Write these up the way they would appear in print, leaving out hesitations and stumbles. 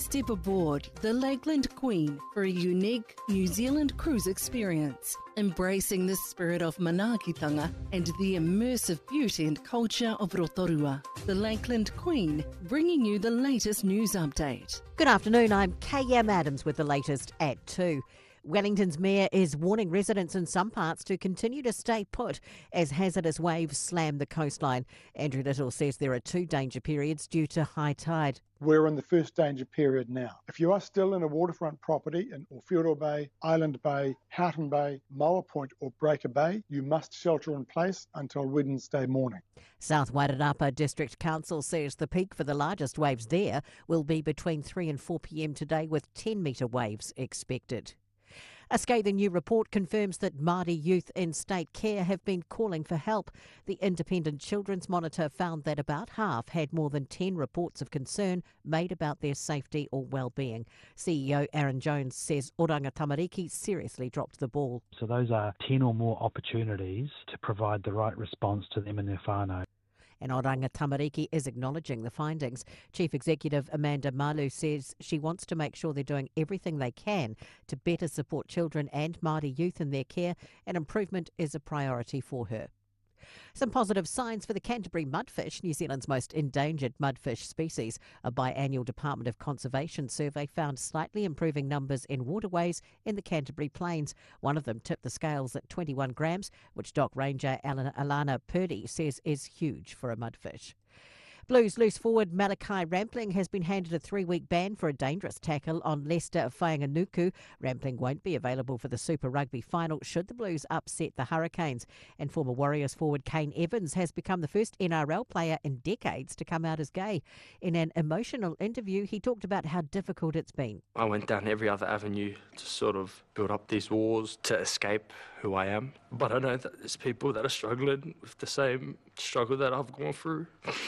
step aboard the Lakeland Queen for a unique New Zealand cruise experience, embracing the spirit of manaakitanga and the immersive beauty and culture of Rotorua. The Lakeland Queen, bringing you the latest news update. Good afternoon, I'm KM Adams with the latest at 2. Wellington's mayor is warning residents in some parts to continue to stay put as hazardous waves slam the coastline. Andrew Little says there are 2 danger periods due to high tide. We're in the first danger period now. If you are still in a waterfront property in Orfeo Bay, Island Bay, Houghton Bay, Moa Point or Breaker Bay, you must shelter in place until Wednesday morning. South Wairarapa District Council says the peak for the largest waves there will be between 3 and 4 p.m. today, with 10-metre waves expected. A scathing new report confirms that Māori youth in state care have been calling for help. The Independent Children's Monitor found that about half had more than 10 reports of concern made about their safety or well-being. CEO Aaron Jones says Oranga Tamariki seriously dropped the ball. So those are 10 or more opportunities to provide the right response to them and their whānau. And Oranga Tamariki is acknowledging the findings. Chief Executive Amanda Malu says she wants to make sure they're doing everything they can to better support children and Māori youth in their care, and improvement is a priority for her. Some positive signs for the Canterbury mudfish, New Zealand's most endangered mudfish species. A biannual Department of Conservation survey found slightly improving numbers in waterways in the Canterbury Plains. One of them tipped the scales at 21 grams, which Dock Ranger Alana Purdy says is huge for a mudfish. Blues loose forward Malachi Rampling has been handed a 3-week ban for a dangerous tackle on Leicester Whainganuku. Rampling won't be available for the Super Rugby final should the Blues upset the Hurricanes. And former Warriors forward Kane Evans has become the first NRL player in decades to come out as gay. In an emotional interview, he talked about how difficult it's been. I went down every other avenue to sort of build up these walls to escape who I am. But I know that there's people that are struggling with the same struggle that I've gone through.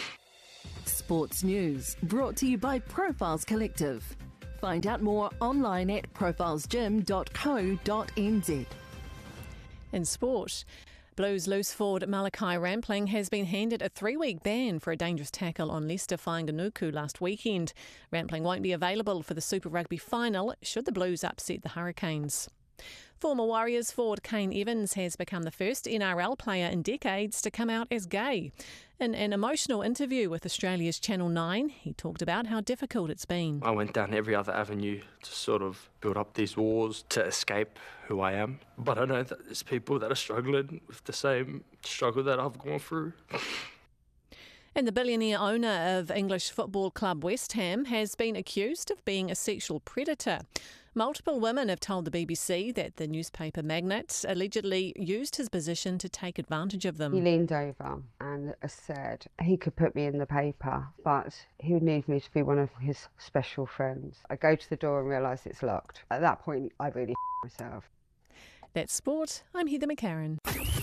Sports news brought to you by Profiles Collective. Find out more online at profilesgym.co.nz. In sport, Blues loose forward Malachi Rampling has been handed a 3-week ban for a dangerous tackle on Leicester Whainganuku last weekend. Rampling won't be available for the Super Rugby final should the Blues upset the Hurricanes. Former Warriors forward Kane Evans has become the first NRL player in decades to come out as gay. In an emotional interview with Australia's Channel 9, he talked about how difficult it's been. I went down every other avenue to sort of build up these walls to escape who I am. But I know that there's people that are struggling with the same struggle that I've gone through. And the billionaire owner of English football club West Ham has been accused of being a sexual predator. Multiple women have told the BBC that the newspaper magnate allegedly used his position to take advantage of them. He leaned over and said he could put me in the paper, but he would need me to be one of his special friends. I go to the door and realise it's locked. At that point, I really myself. That's sport. I'm Heather McCarran.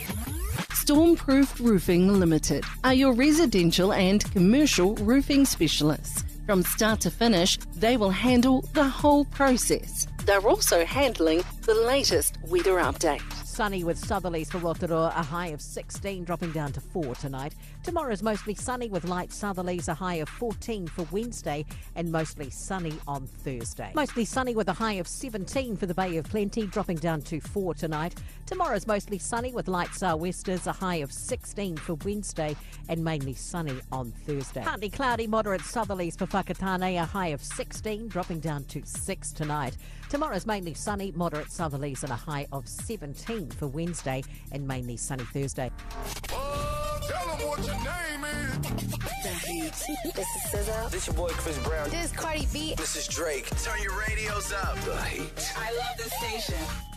Stormproof Roofing Limited are your residential and commercial roofing specialists. From start to finish, they will handle the whole process. They're also handling the latest weather update. Sunny with southerlies for Rotorua, a high of 16, dropping down to 4 tonight. Tomorrow's mostly sunny with light southerlies, a high of 14 for Wednesday, and mostly sunny on Thursday. Mostly sunny with a high of 17 for the Bay of Plenty, dropping down to 4 tonight. Tomorrow's mostly sunny with light sou'westers, a high of 16 for Wednesday, and mainly sunny on Thursday. Partly cloudy, moderate southerlies for Whakatane, a high of 16, dropping down to 6 tonight. Tomorrow's mainly sunny, moderate southerlies, and a high of 17 for Wednesday, and mainly sunny Thursday. Tell them what your name is. The Heat. This is SZA. This your boy Chris Brown. This is Cardi B. This is Drake. Turn your radios up. The Heat. I love this station.